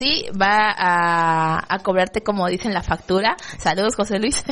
sí va a cobrarte, como dicen, la factura, saludos José Luis,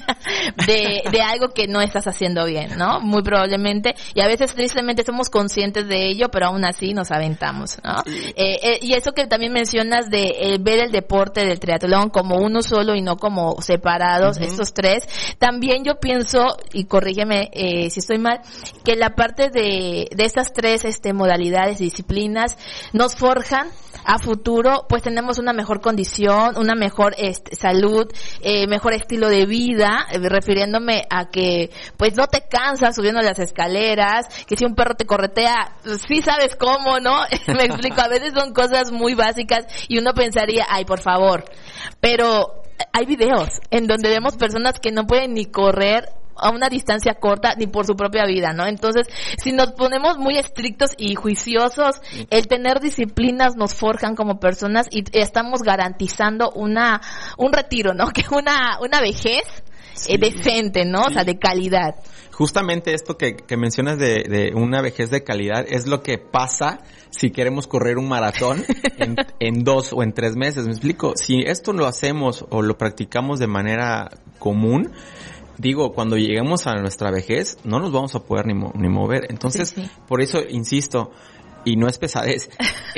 de algo que no estás haciendo bien, ¿no? Muy probablemente, y a veces tristemente somos conscientes de ello, pero aún así nos aventamos, ¿no? Y eso que también mencionas de ver el deporte del triatlón como uno solo y no como separados, estos tres, también yo pienso, y corrígeme si estoy mal, que la parte de estas tres modalidades, disciplinas, nos forjan a futuro, pues tenemos una mejor condición, una mejor salud, mejor estilo de vida, refiriéndome a que pues no te cansas subiendo las escaleras, que si un perro te corretea, sí sabes cómo, ¿no? Me explico, a veces son cosas muy básicas y uno pensaría, ay, por favor, pero hay videos en donde vemos personas que no pueden ni correr a una distancia corta ni por su propia vida, ¿no? Entonces, si nos ponemos muy estrictos y juiciosos, el tener disciplinas nos forjan como personas y estamos garantizando un retiro, ¿no? Que una vejez decente, ¿no? Sí. O sea, de calidad. Justamente esto que mencionas de una vejez de calidad es lo que pasa si queremos correr un maratón en 2 o en 3 meses, ¿me explico? Si esto lo hacemos o lo practicamos de manera común, digo, cuando lleguemos a nuestra vejez, no nos vamos a poder ni mover. Entonces, sí. Por eso insisto, y no es pesadez,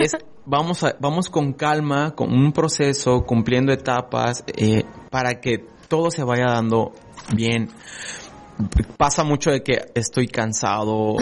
vamos con calma, con un proceso, cumpliendo etapas, para que todo se vaya dando bien. Pasa mucho de que estoy cansado,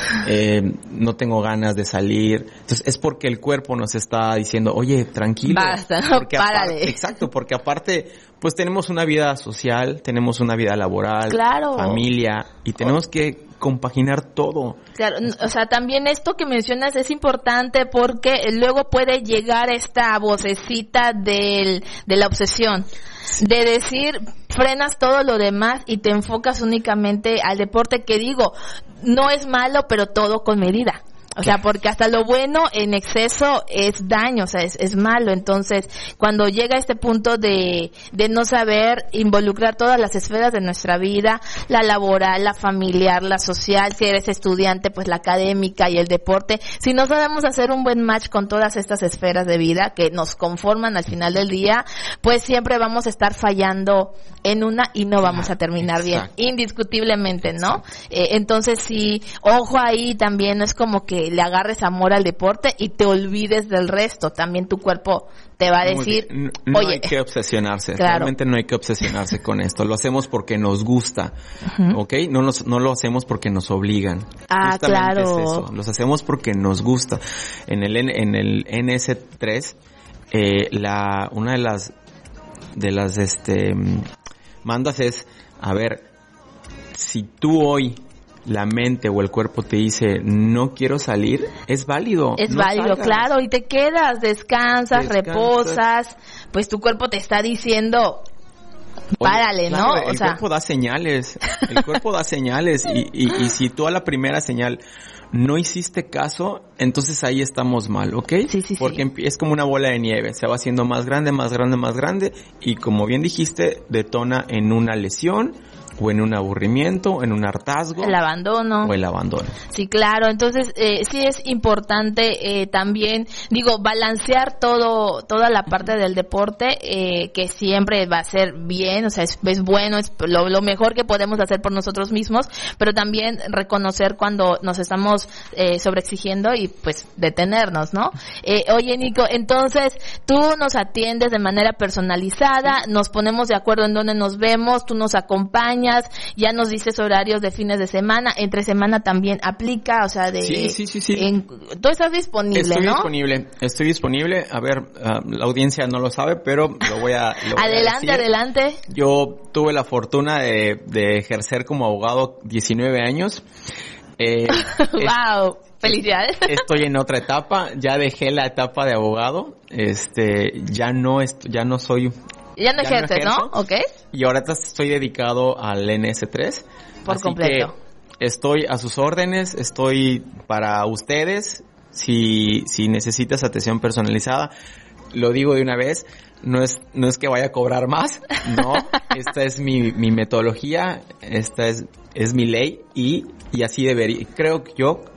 no tengo ganas de salir. Entonces es porque el cuerpo nos está diciendo, oye, tranquilo. Basta, no, párale. Exacto, porque aparte, pues tenemos una vida social, tenemos una vida laboral, claro, familia, y tenemos que compaginar todo. Claro, o sea, también esto que mencionas es importante porque luego puede llegar esta vocecita de la obsesión, de decir, frenas todo lo demás y te enfocas únicamente al deporte, que digo, no es malo, pero todo con medida. O sea, porque hasta lo bueno en exceso es daño, o sea, es malo. Entonces, cuando llega este punto de no saber involucrar todas las esferas de nuestra vida, la laboral, la familiar, la social, si eres estudiante, pues la académica y el deporte, si no sabemos hacer un buen match con todas estas esferas de vida que nos conforman al final del día, pues siempre vamos a estar fallando en una y no vamos a terminar bien, indiscutiblemente, ¿no? Entonces, sí, ojo ahí también, no es como que le agarres amor al deporte y te olvides del resto. También tu cuerpo te va a decir, no oye, hay que obsesionarse, claro, realmente no hay que obsesionarse con esto. Lo hacemos porque nos gusta, ¿ok? No lo hacemos porque nos obligan. Justamente claro. Es eso. Los hacemos porque nos gusta. En el NS3, una de las mandas es, a ver, si tú hoy la mente o el cuerpo te dice no quiero salir, es válido. Es válido, salgas. Claro, y te quedas, descansas, reposas, pues tu cuerpo te está diciendo párale, oye, claro, ¿no? El cuerpo da señales, y si tú a la primera señal no hiciste caso, entonces ahí estamos mal, ¿ok? Sí. Porque es como una bola de nieve, se va haciendo más grande, y como bien dijiste, detona en una lesión, o en un aburrimiento, en un hartazgo. El abandono. O el abandono. Sí, claro. Entonces, sí es importante también, balancear toda la parte del deporte, que siempre va a ser bien, o sea, es bueno, es lo mejor que podemos hacer por nosotros mismos, pero también reconocer cuando nos estamos sobreexigiendo y pues detenernos, ¿no? Oye, Nico, entonces, tú nos atiendes de manera personalizada, nos ponemos de acuerdo en dónde nos vemos, tú nos acompañas, ya nos dices horarios de fines de semana, entre semana también aplica, o sea, Sí. Tú estás disponible, ¿no? Estoy disponible, a ver, la audiencia no lo sabe, pero lo voy a Adelante. Yo tuve la fortuna de ejercer como abogado 19 años. ¡Wow! ¡Felicidades! Estoy en otra etapa, ya dejé la etapa de abogado, ya no soy... Ya no ejerces, ¿no? Ok. Y ahora estoy dedicado al NS3. Por completo. Que estoy a sus órdenes, estoy para ustedes. Si necesitas atención personalizada, lo digo de una vez, no es que vaya a cobrar más, no. Esta es mi metodología, esta es mi ley y así debería, creo yo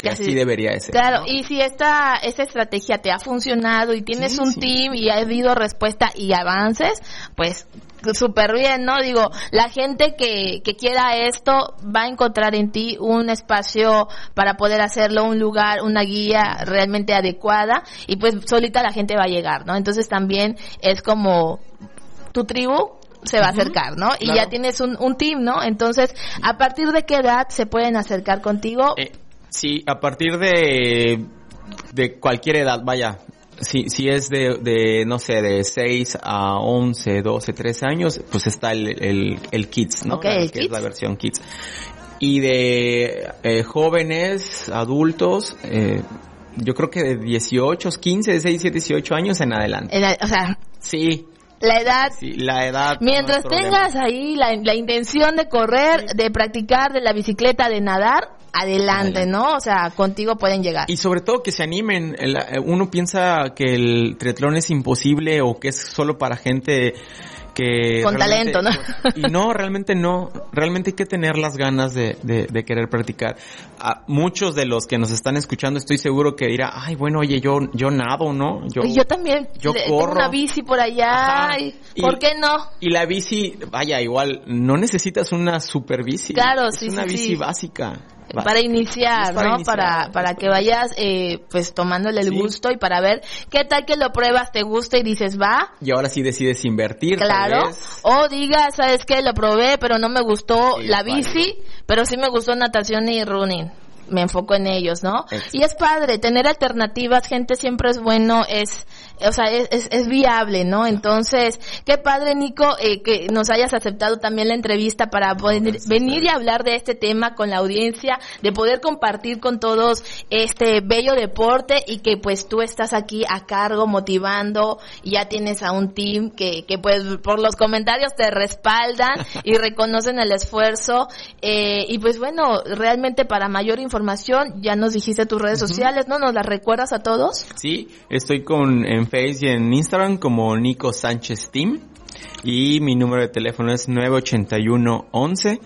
que así debería de ser. Claro, ¿no? y si esta estrategia te ha funcionado y tienes un team y ha habido respuesta y avances, pues súper bien, ¿no? Digo, la gente que quiera esto va a encontrar en ti un espacio para poder hacerlo, un lugar, una guía realmente adecuada y pues solita la gente va a llegar, ¿no? Entonces también es como tu tribu se va a acercar, ¿no? Y ya tienes un team, ¿no? Entonces, ¿a partir de qué edad se pueden acercar contigo? Sí, a partir de cualquier edad, vaya. Si es de no sé, de 6 a 11, 12, 13 años, pues está el Kids, ¿no? Okay, que es la versión Kids. Y de jóvenes, adultos, yo creo que de 18, 15, de 6, 7, 18 años en adelante. O sea... Sí. La edad. Sí, la edad. Mientras tengas ahí la intención de correr, de practicar, de la bicicleta, de nadar, adelante, ¿no? O sea, contigo pueden llegar. Y sobre todo que se animen. Uno piensa que el triatlón es imposible o que es solo para gente que... Con talento, ¿no? Y no, realmente no. Realmente hay que tener las ganas de querer practicar. A muchos de los que nos están escuchando estoy seguro que dirá, ay, bueno, oye, yo nado, ¿no? Yo también. Yo corro. Tengo una bici por allá. ¿Por qué no? Y la bici, vaya, igual, no necesitas una super bici. Claro, es sí, una bici sí. básica. Para iniciar, ¿no? Para que vayas pues tomándole el gusto y para ver qué tal que lo pruebas, te gusta y dices, va. Y ahora sí decides invertir. Claro. O digas, ¿sabes qué? Lo probé, pero no me gustó la bici, pero sí me gustó natación y running. Me enfoco en ellos, ¿no? Exacto. Y es padre, tener alternativas, gente, siempre es bueno, es viable, ¿no? Entonces, qué padre, Nico, que nos hayas aceptado también la entrevista para poder venir y hablar de este tema con la audiencia, de poder compartir con todos este bello deporte y que pues tú estás aquí a cargo, motivando, y ya tienes a un team que pues por los comentarios te respaldan y reconocen el esfuerzo, y pues bueno, realmente para mayor información, ya nos dijiste tus redes sociales, ¿no? ¿Nos las recuerdas a todos? Sí, estoy en Face y en Instagram como Nico Sánchez Team y mi número de teléfono es 981 11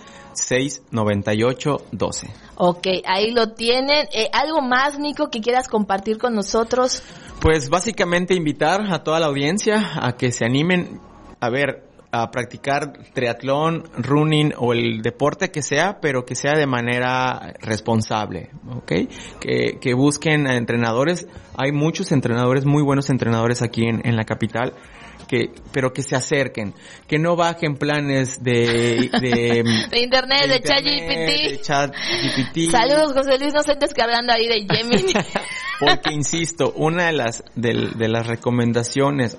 698 12. Ok, ahí lo tienen. ¿Algo más, Nico, que quieras compartir con nosotros? Pues básicamente invitar a toda la audiencia a que se animen a practicar triatlón, running o el deporte que sea, pero que sea de manera responsable, ¿ok? Que busquen a entrenadores. Hay muchos entrenadores, muy buenos entrenadores aquí en la capital, pero que se acerquen, que no bajen planes de internet, de ChatGPT. Saludos, José Luis, no se descargando ahí de Gemini. Porque insisto, una de las recomendaciones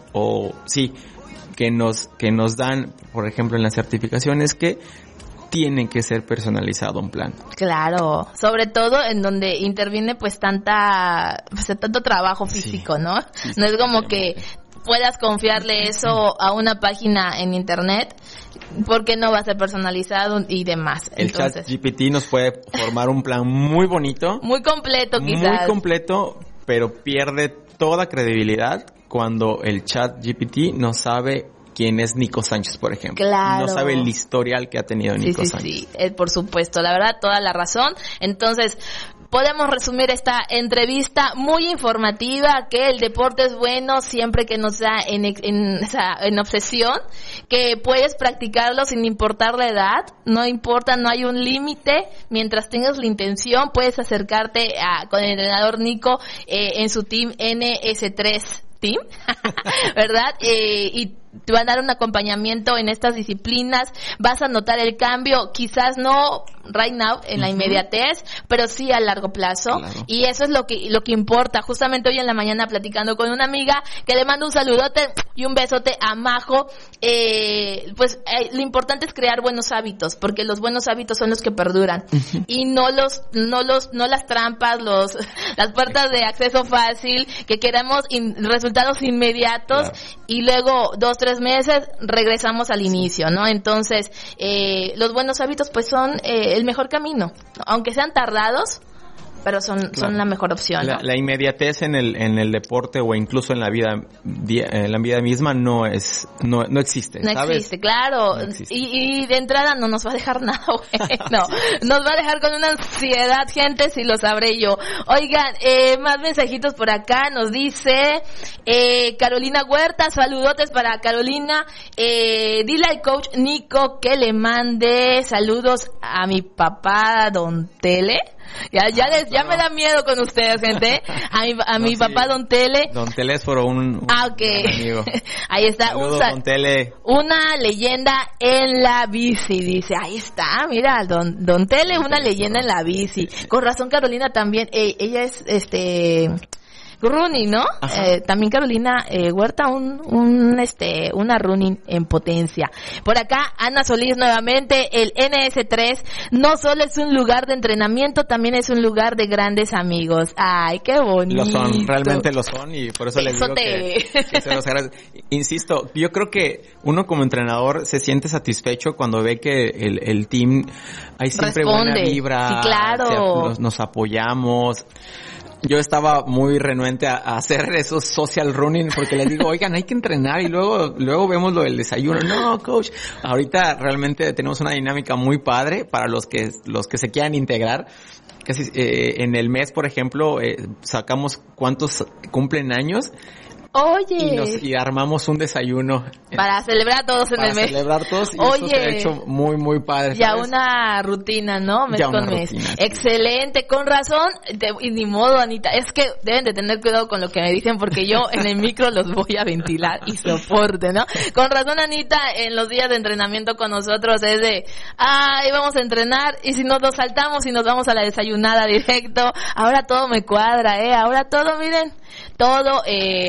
que nos dan, por ejemplo, en las certificaciones, que tienen que ser personalizado un plan. Claro, sobre todo en donde interviene pues tanto trabajo físico, sí. ¿No? Sí, no es como que puedas confiarle eso a una página en internet, porque no va a ser personalizado y demás. Entonces, el ChatGPT nos puede formar un plan muy bonito, muy completo quizás. Muy completo, pero pierde toda credibilidad cuando el ChatGPT no sabe quién es Nico Sánchez, por ejemplo. Claro. No sabe el historial que ha tenido Nico Sánchez. Sí, por supuesto, la verdad, toda la razón. Entonces, podemos resumir esta entrevista muy informativa, que el deporte es bueno siempre que no sea en obsesión, que puedes practicarlo sin importar la edad, no importa, no hay un límite, mientras tengas la intención, puedes acercarte con el entrenador Nico en su team NS3 Team, ¿verdad? Y te van a dar un acompañamiento en estas disciplinas, vas a notar el cambio, quizás no right now, en la inmediatez, pero sí a largo plazo, claro. Y eso es lo que importa. Justamente hoy en la mañana platicando con una amiga, que le mando un saludote y un besote a Majo, lo importante es crear buenos hábitos, porque los buenos hábitos son los que perduran, y no las trampas, las puertas de acceso fácil, que queremos resultados inmediatos, claro. Y luego 2-3 meses regresamos al inicio, ¿no? Entonces, los buenos hábitos pues son el mejor camino, aunque sean tardados, pero son la mejor opción, ¿no? La inmediatez en el deporte o incluso en la vida misma no existe, no ¿sabes? Existe, claro. No existe. Y de entrada no nos va a dejar nada bueno. Nos va a dejar con una ansiedad, gente, si lo sabré yo. Oigan, más mensajitos por acá. Nos dice Carolina Huerta, saludotes para Carolina. Dile al coach Nico que le mande saludos a mi papá Don Tele. Ya me da miedo con ustedes, gente. A mi papá Don Tele. Don Telésforo, un amigo. Ahí está. Saludos, Don Tele. Una leyenda en la bici, dice. Ahí está, mira, Don Tele, una leyenda en la bici. Con razón, Carolina también. Ella es running, ¿no? También Carolina Huerta, una running en potencia. Por acá, Ana Solís nuevamente, el NS3 no solo es un lugar de entrenamiento, también es un lugar de grandes amigos. Ay, qué bonito. Lo son, realmente lo son, y por eso les digo que se los agradezco. Insisto, yo creo que uno como entrenador se siente satisfecho cuando ve que el team, hay siempre buena vibra. Sí, claro. Nos apoyamos. Yo estaba muy renuente a hacer esos social running porque les digo, oigan, hay que entrenar y luego vemos lo del desayuno. No, coach. Ahorita realmente tenemos una dinámica muy padre para los que se quieran integrar. Casi, en el mes, por ejemplo, sacamos cuántos cumplen años. Oye. Y armamos un desayuno. Para celebrar todos en el mes. Para celebrar todos. Y oye, eso se ha hecho muy, muy padre. Ya una rutina, ¿no? Mes con mes. Rutina, excelente. Con razón. Y ni modo, Anita. Es que deben de tener cuidado con lo que me dicen porque yo en el micro los voy a ventilar y soporte, ¿no? Con razón, Anita, en los días de entrenamiento con nosotros es de, vamos a entrenar y si nos saltamos y nos vamos a la desayunada directo. Ahora todo me cuadra, Ahora todo, miren. Todo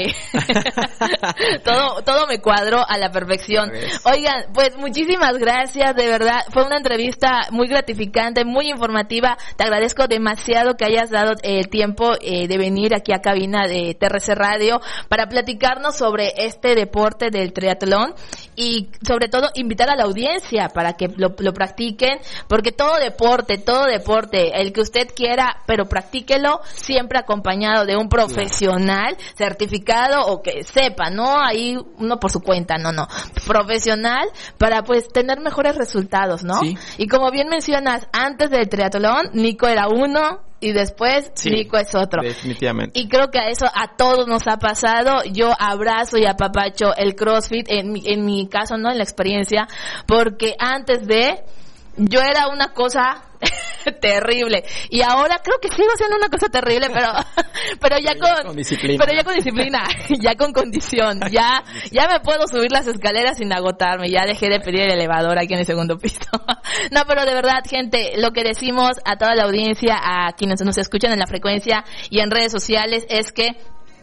me cuadró a la perfección. Oigan, pues muchísimas gracias, de verdad, fue una entrevista muy gratificante, muy informativa. Te agradezco demasiado que hayas dado el tiempo de venir aquí a cabina de TRC Radio para platicarnos sobre este deporte del triatlón y sobre todo invitar a la audiencia para que lo practiquen, porque todo deporte, el que usted quiera, pero practíquelo siempre acompañado de un profesional certificado o que sepa, no ahí uno por su cuenta, no, profesional para pues tener mejores resultados, ¿no? Sí. Y como bien mencionas, antes del triatlón, Nico era uno y después Nico es otro. Definitivamente. Y creo que a todos nos ha pasado. Yo abrazo y apapacho el CrossFit en mi caso, ¿no? En la experiencia, porque antes yo era una cosa terrible y ahora creo que sigo siendo una cosa terrible, pero ya con disciplina, ya con condición, ya me puedo subir las escaleras sin agotarme, ya dejé de pedir el elevador aquí en el segundo piso. No, pero de verdad, gente, lo que decimos a toda la audiencia, a quienes nos escuchan en la frecuencia y en redes sociales es que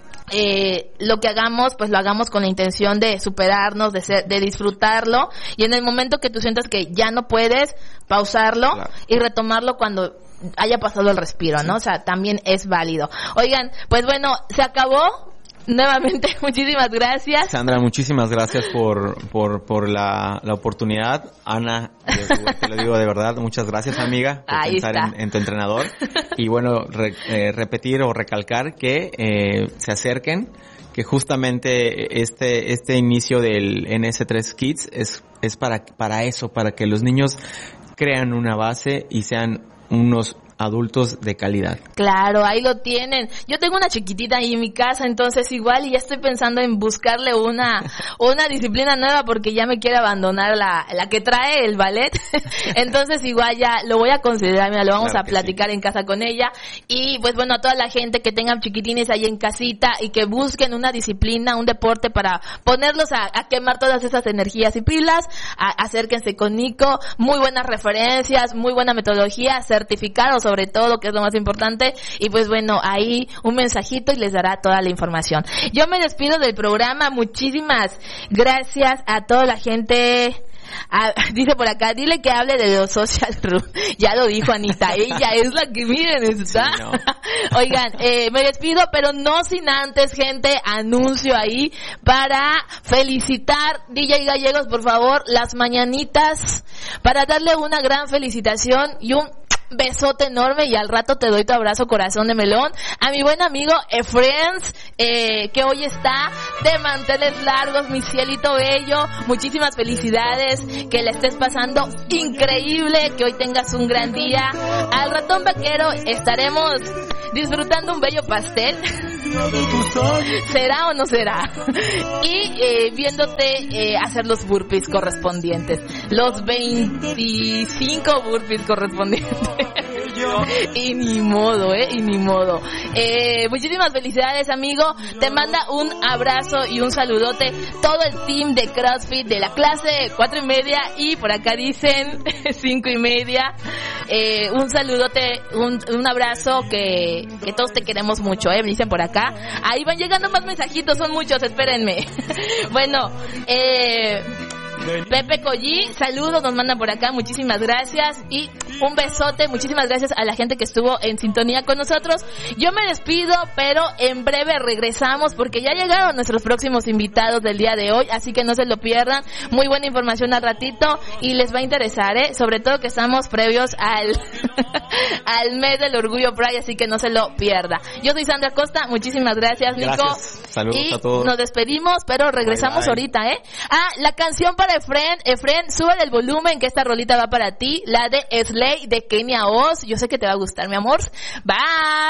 lo que hagamos, pues lo hagamos con la intención de superarnos, de disfrutarlo, y en el momento que tú sientas que ya no puedes, pausarlo y retomarlo cuando haya pasado el respiro, ¿no? O sea, también es válido. Oigan, pues bueno, se acabó. Nuevamente, muchísimas gracias. Sandra, muchísimas gracias por la oportunidad. Ana, te lo digo de verdad, muchas gracias, amiga, por pensar en tu entrenador. Y bueno, repetir o recalcar que se acerquen, que justamente este inicio del NS3 Kids es para eso, para que los niños crean una base y sean unos adultos de calidad. Claro, ahí lo tienen. Yo tengo una chiquitita ahí en mi casa, entonces igual y ya estoy pensando en buscarle una disciplina nueva porque ya me quiere abandonar la que trae el ballet. Entonces igual ya lo voy a considerar, mira, lo vamos a platicar en casa con ella. Y pues bueno, a toda la gente que tengan chiquitines ahí en casita y que busquen una disciplina, un deporte para ponerlos a quemar todas esas energías y pilas, acérquense con Nico. Muy buenas referencias, muy buena metodología, certificados sobre todo, que es lo más importante. Y pues bueno, ahí un mensajito y les dará toda la información. Yo me despido del programa. Muchísimas gracias a toda la gente. Dice por acá, dile que hable de los social room. Ya lo dijo Anita, ella es la que, miren, está. Sí, no. Oigan, me despido, pero no sin antes, gente, anuncio ahí para felicitar DJ Gallegos, por favor, las mañanitas, para darle una gran felicitación y un besote enorme y al rato te doy tu abrazo corazón de melón. A mi buen amigo Efrens, que hoy está de manteles largos, mi cielito bello. Muchísimas felicidades, que la estés pasando increíble, que hoy tengas un gran día. Al ratón vaquero estaremos disfrutando un bello pastel. ¿Será o no será? Y viéndote hacer los burpees correspondientes, los 25 burpees correspondientes. Y ni modo, y ni modo. Muchísimas felicidades, amigo. Te manda un abrazo y un saludote todo el team de CrossFit de la clase 4:30 y por acá dicen 5:30. Un saludote, un abrazo, que todos te queremos mucho, me dicen por acá. Ahí van llegando más mensajitos, son muchos, espérenme. Bueno, Pepe Collí, saludos, nos manda por acá, muchísimas gracias y un besote, muchísimas gracias a la gente que estuvo en sintonía con nosotros. Yo me despido, pero en breve regresamos porque ya llegaron nuestros próximos invitados del día de hoy, así que no se lo pierdan. Muy buena información al ratito y les va a interesar, sobre todo que estamos previos al mes del Orgullo Pride, así que no se lo pierda. Yo soy Sandra Costa, muchísimas gracias, Nico. Gracias. Saludos y a todos. Nos despedimos, pero regresamos bye. Ahorita, la canción para Efren, sube el volumen que esta rolita va para ti, la de Slay de Kenia Oz. Yo sé que te va a gustar, mi amor. Bye.